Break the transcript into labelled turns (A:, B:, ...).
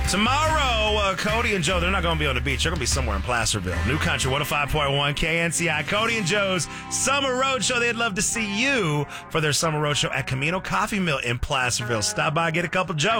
A: Tomorrow, Cody and Joe, they're not going to be on the beach. They're going to be somewhere in Placerville. New Country 105.1 KNCI. Cody and Joe's Summer Roadshow. They'd love to see you for their Summer Roadshow at Camino Coffee Mill in Placerville. Stop by, get a couple Joe.